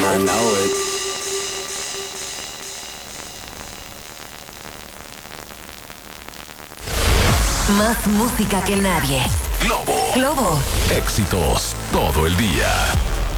I know it. Más música que nadie. Globo. Globo. Éxitos todo el día.